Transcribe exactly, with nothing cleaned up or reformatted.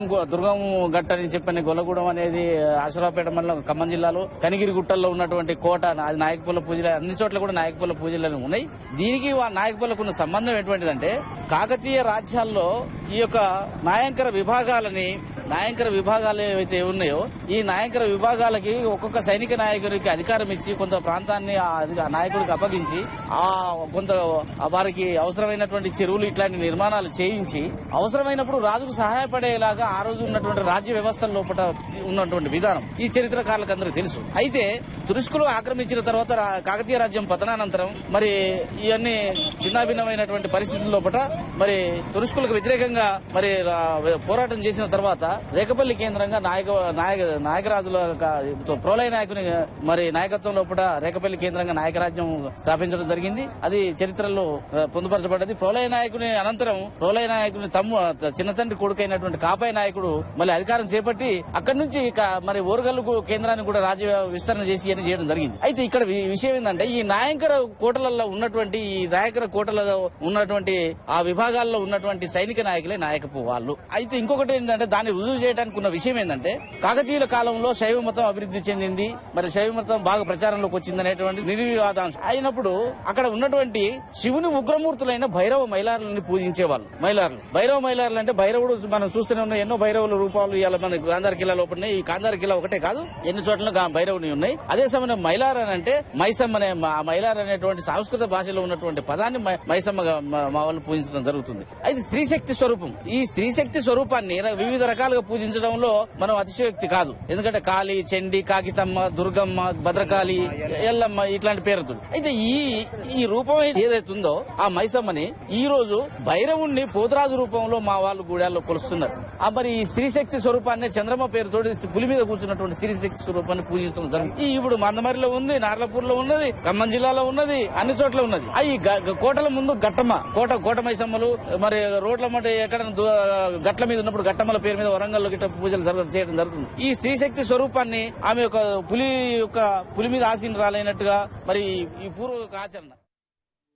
దుర్గం గట్ట అని చెప్పని గొల్లగూడెం అనేది ఆశురాపేట మండలం ఖమ్మం జిల్లాలో కనిగిరి గుట్టల్లో ఉన్నటువంటి కోట అది నాయకపల్ల పూజలు అన్ని చోట్ల కూడా నాయకపల్ల పూజలు ఉన్నాయి. దీనికి నాయకపల్లకు ఉన్న సంబంధం ఎటువంటిదంటే కాకతీయ రాజ్యాల్లో ఈ యొక్క నాయంకర విభాగాలని నాయంకర విభాగాలు ఏవైతే ఉన్నాయో ఈ నాయంకర విభాగాలకి ఒక్కొక్క సైనిక నాయకుడికి అధికారం ఇచ్చి కొంత ప్రాంతాన్ని ఆ నాయకుడికి అప్పగించి ఆ కొంత వారికి అవసరమైనటువంటి చెరువులు ఇట్లాంటి నిర్మాణాలు చేయించి అవసరమైనప్పుడు రాజుకు సహాయపడేలాగా ఆ రోజు ఉన్నటువంటి రాజ్య వ్యవస్థల లోపల ఉన్నటువంటి విధానం ఈ చరిత్రకారులకు అందరికీ తెలుసు. అయితే తురుష్కులు ఆక్రమించిన తర్వాత కాకతీయ రాజ్యం పతనానంతరం మరి ఇవన్నీ చిన్నాభిన్నమైనటువంటి పరిస్థితుల లోపల మరి తురుష్కులకు వ్యతిరేకంగా మరి పోరాటం చేసిన తర్వాత రేకపల్లి కేంద్రంగా నాయక నాయక నాయకరాజుల ప్రోలయ నాయకుని మరి నాయకత్వం లోపల రేకపల్లి కేంద్రంగా నాయకరాజ్యం స్థాపించడం జరిగింది. అది చరిత్రలో పొందుపరచబడ్డది. ప్రోలయ నాయకుని అనంతరం ప్రోలయ నాయకుని తమ్ము చిన్న తండ్రి కొడుకైనటువంటి కాపాయ నాయకుడు మళ్ళీ అధికారం చేపట్టి అక్కడి నుంచి మరి ఓరుగల్లు కేంద్రాన్ని కూడా రాజ్య విస్తరణ చేసి అని చేయడం జరిగింది. అయితే ఇక్కడ విషయం ఏంటంటే ఈ నాయంకర కోటలలో ఉన్నటువంటి ఈ నాయకర కోటలలో ఉన్నటువంటి ఆ విభాగాల్లో ఉన్నటువంటి సైనిక నాయకులే నాయకపు వాళ్ళు. అయితే ఇంకొకటి ఏంటంటే దాన్ని రుజువు చేయడానికి ఉన్న విషయం ఏంటంటే కాకతీయుల కాలంలో శైవ మతం అభివృద్ధి చెందింది, మరి శైవ మతం బాగా ప్రచారంలోకి వచ్చింది అనేటువంటి నిర్వివాదాంశం అయినప్పుడు అక్కడ ఉన్నటువంటి శివుని ఉగ్రమూర్తులైన భైరవ మైలారులని పూజించేవాళ్ళు. మైలారులు భైరవ మైలారులు అంటే భైరవుడు మనం చూస్తూనే ఉన్న ఎన్నో భైరవుల రూపాలు ఇవాళ మన గాంధార్ కిల్లా లోపల ఉన్నాయి. ఈ గాంధార్ కిల్లా ఒకటే కాదు ఎన్ని చోట్ల భైరవుని ఉన్నాయి. అదే సమయం మైలార్ అని అంటే మైసమ్మ అనే మైలార్ అనేటువంటి సంస్కృత భాషలో ఉన్నటువంటి పదాన్ని మైసమ్మగా మా వాళ్ళు పూజించడం జరుగుతుంది. అయితే స్త్రీ శక్తి స్వరూపం. ఈ స్త్రీ శక్తి స్వరూపాన్ని వివిధ రకాలుగా పూజించడంలో మనం అతిశయోక్తి కాదు. ఎందుకంటే కాళీ, చండి, కాకితమ్మ, దుర్గమ్మ, భద్రకాళి, ఎల్లమ్మ ఇట్లాంటి పేరుతో అయితే ఈ ఈ రూపం ఏదైతే ఉందో ఆ మైసమ్మని ఈ రోజు భైరవుణ్ణి పోతరాజు రూపంలో మా వాళ్ళు గూడాల్లో కొలుస్తున్నారు. ఆ మరి ఈ స్త్రీశక్తి స్వరూపాన్ని చంద్రమ్మ పేరుతో పులి మీద కూర్చున్నటువంటి స్త్రీశక్తి స్వరూపాన్ని పూజించడం జరుగుతుంది. ఇప్పుడు మందమరిలో ఉంది, నార్లపూర్ లో ఉన్నది, ఖమ్మం జిల్లాలో ఉన్నది, అన్ని చోట్ల ఉన్నది. ఈ కోటల ముందు గట్టమ్మ కోట కోట మైసమ్మలు మరి రోడ్ల మాట ఎక్కడ గట్ల మీద ఉన్నప్పుడు గట్టమ్మల పేరు మీద వరంగల్ గిట్ట పూజలు చేయడం జరుగుతుంది. ఈ స్త్రీ శక్తి స్వరూపాన్ని ఆమె యొక్క పులి యొక్క పులి మీద ఆసీన రాలైనట్టుగా మరి ఈ పూర్వ ఆచరణ